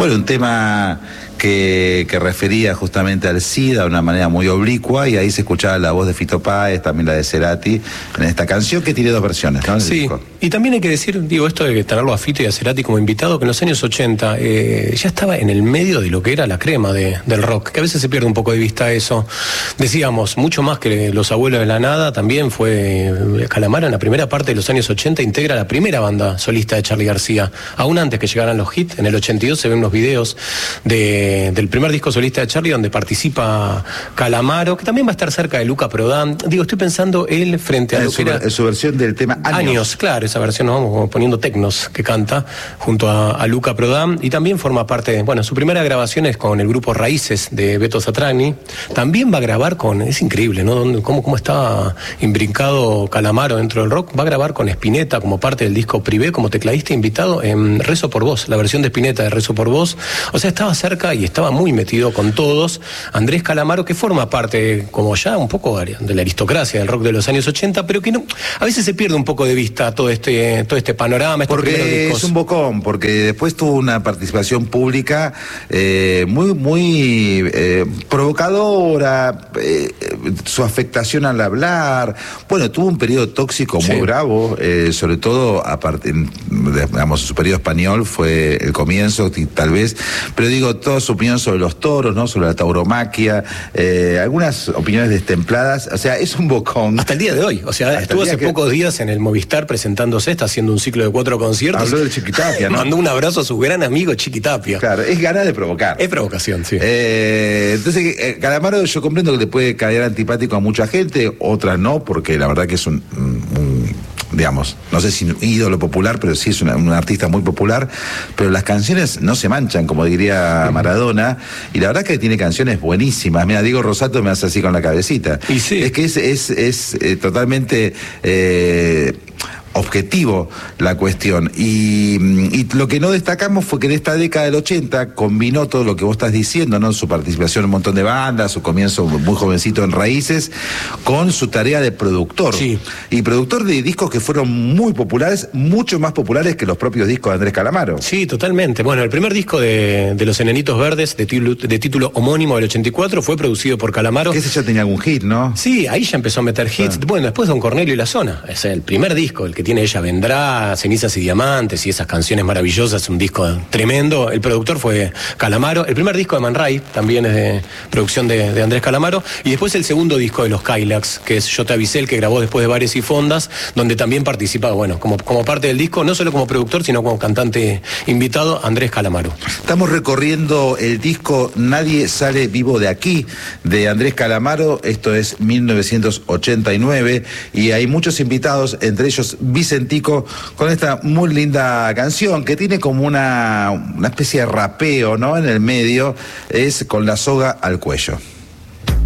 Bueno, un tema que refería justamente al SIDA de una manera muy oblicua, y ahí se escuchaba la voz de Fito Páez, también la de Cerati, en esta canción que tiene dos versiones, ¿no? Sí, y también hay que decir, esto de tenerlo a Fito y a Cerati como invitado, que en los años 80 ya estaba en el medio de lo que era la crema del rock, que a veces se pierde un poco de vista eso. Decíamos, mucho más que Los Abuelos de la Nada, también fue Calamaro en la primera parte de los años 80, integra la primera banda solista de Charly García, aún antes que llegaran los hits. En el 82 se ven unos videos del primer disco solista de Charly, donde participa Calamaro, que también va a estar cerca de Luca Prodan. Estoy pensando él frente a lo que era su versión del tema Años, claro, esa versión, nos vamos poniendo tecnos, que canta junto a Luca Prodan, y también forma parte, su primera grabación es con el grupo Raíces de Beto Satrani. También va a grabar es increíble, ¿no? Cómo está imbrincado Calamaro dentro del rock. Va a grabar con Spinetta como parte del disco Privé, como tecladista invitado en Rezo por Vos, la versión de Spinetta de Rezo por Vos. O sea, estaba cerca y estaba muy metido con todos. Andrés Calamaro, que forma parte, como ya un poco de la aristocracia del rock de los años 80, pero que no, a veces se pierde un poco de vista todo este panorama. Porque es un bocón, porque después tuvo una participación pública muy provocadora, su afectación al hablar. Bueno, tuvo un periodo tóxico muy bravo, sobre todo, su periodo español fue el comienzo, tal vez, pero toda su opinión sobre los toros, ¿no? Sobre la tauromaquia, algunas opiniones destempladas. O sea, es un bocón. Hasta el día de hoy. O sea, estuvo hace pocos días en el Movistar presentándose, está haciendo un ciclo de 4 conciertos. Habló del Chiquitapia, ¿no? Mandó un abrazo a su gran amigo Chiquitapia. Claro, es ganas de provocar. Es provocación, sí. Entonces, Calamaro, yo comprendo que le puede caer antipático a mucha gente, otras no, porque la verdad que es no sé si un ídolo popular, pero sí es un artista muy popular, pero las canciones no se manchan, como diría Maradona, y la verdad que tiene canciones buenísimas. Mira, Diego Rosato me hace así con la cabecita. Y sí. Es que es totalmente objetivo la cuestión, y lo que no destacamos fue que en esta década del 80 combinó todo lo que vos estás diciendo, ¿no? Su participación en un montón de bandas, su comienzo muy jovencito en Raíces, con su tarea de productor. Sí. Y productor de discos que fueron muy populares, mucho más populares que los propios discos de Andrés Calamaro. Sí, totalmente. Bueno, el primer disco de Los Enanitos Verdes, de título homónimo del 84, fue producido por Calamaro. Que ese ya tenía algún hit, ¿no? Sí, ahí ya empezó a meter hits. Bueno, después Don Cornelio y la Zona. Es el primer disco, el que tiene Ella Vendrá, Cenizas y Diamantes y esas canciones maravillosas, un disco tremendo. El productor fue Calamaro. El primer disco de Man Ray también es de producción de Andrés Calamaro. Y después el segundo disco de los Cadillacs, que es Yo Te Avisé, el que grabó después de Bares y Fondas, donde también participa, como parte del disco, no solo como productor, sino como cantante invitado, Andrés Calamaro. Estamos recorriendo el disco Nadie Sale Vivo de Aquí, de Andrés Calamaro. Esto es 1989, y hay muchos invitados, entre ellos Vicentico, con esta muy linda canción que tiene como una especie de rapeo, ¿no? En el medio, es Con la Soga al Cuello.